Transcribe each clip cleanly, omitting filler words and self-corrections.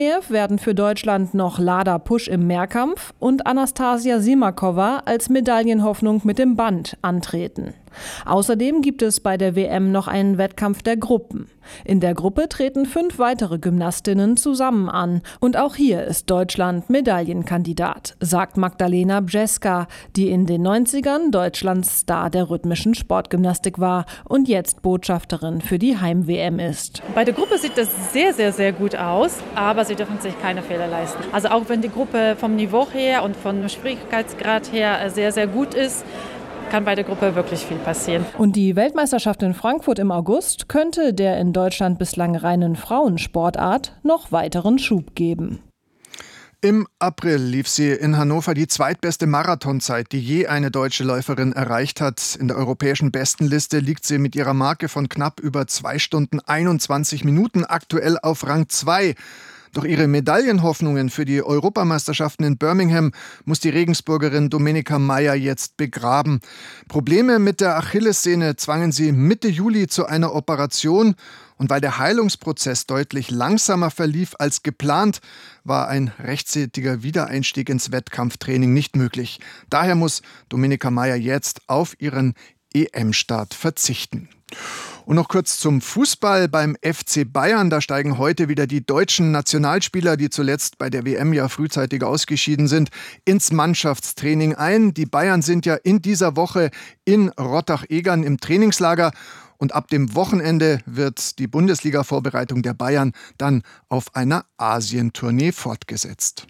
werden für Deutschland noch Lada Pusch im Mehrkampf und Anastasia Simakova als Medaillenhoffnung mit dem Band antreten. Außerdem gibt es bei der WM noch einen Wettkampf der Gruppen. In der Gruppe treten 5 weitere Gymnastinnen zusammen an. Und auch hier ist Deutschland Medaillenkandidat, sagt Magdalena Brzeska, die in den 90ern Deutschlands Star der rhythmischen Sportgymnastik war und jetzt Botschafterin für die Heim-WM ist. Bei der Gruppe sieht das sehr, sehr, sehr gut aus, aber sie dürfen sich keine Fehler leisten. Also auch wenn die Gruppe vom Niveau her und vom Schwierigkeitsgrad her sehr, sehr gut ist, kann bei der Gruppe wirklich viel passieren. Und die Weltmeisterschaft in Frankfurt im August könnte der in Deutschland bislang reinen Frauensportart noch weiteren Schub geben. Im April lief sie in Hannover die zweitbeste Marathonzeit, die je eine deutsche Läuferin erreicht hat. In der europäischen Bestenliste liegt sie mit ihrer Marke von knapp über 2 Stunden 21 Minuten aktuell auf Rang 2. Doch ihre Medaillenhoffnungen für die Europameisterschaften in Birmingham muss die Regensburgerin Domenica Meier jetzt begraben. Probleme mit der Achillessehne zwangen sie Mitte Juli zu einer Operation. Und weil der Heilungsprozess deutlich langsamer verlief als geplant, war ein rechtzeitiger Wiedereinstieg ins Wettkampftraining nicht möglich. Daher muss Domenica Meier jetzt auf ihren EM-Start verzichten. Und noch kurz zum Fußball beim FC Bayern. Da steigen heute wieder die deutschen Nationalspieler, die zuletzt bei der WM ja frühzeitig ausgeschieden sind, ins Mannschaftstraining ein. Die Bayern sind ja in dieser Woche in Rottach-Egern im Trainingslager. Und ab dem Wochenende wird die Bundesliga-Vorbereitung der Bayern dann auf einer Asientournee fortgesetzt.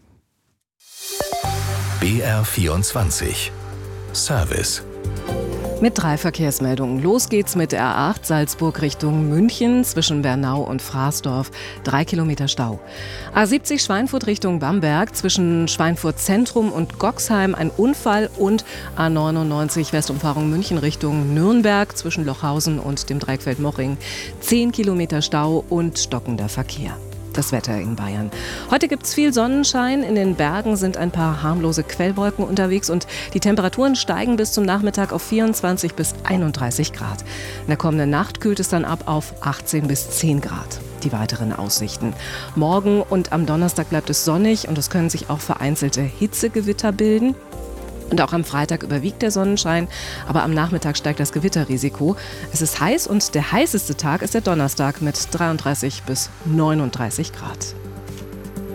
BR24 Service. Mit 3 Verkehrsmeldungen. Los geht's mit der A8 Salzburg Richtung München zwischen Bernau und Fraßdorf. 3 Kilometer Stau. A70 Schweinfurt Richtung Bamberg zwischen Schweinfurt Zentrum und Goxheim ein Unfall und A99 Westumfahrung München Richtung Nürnberg zwischen Lochhausen und dem Dreieckfeld Moching. 10 Kilometer Stau und stockender Verkehr. Das Wetter in Bayern. Heute gibt es viel Sonnenschein. In den Bergen sind ein paar harmlose Quellwolken unterwegs und die Temperaturen steigen bis zum Nachmittag auf 24 bis 31 Grad. In der kommenden Nacht kühlt es dann ab auf 18 bis 10 Grad. Die weiteren Aussichten. Morgen und am Donnerstag bleibt es sonnig und es können sich auch vereinzelte Hitzegewitter bilden. Und auch am Freitag überwiegt der Sonnenschein, aber am Nachmittag steigt das Gewitterrisiko. Es ist heiß und der heißeste Tag ist der Donnerstag mit 33 bis 39 Grad.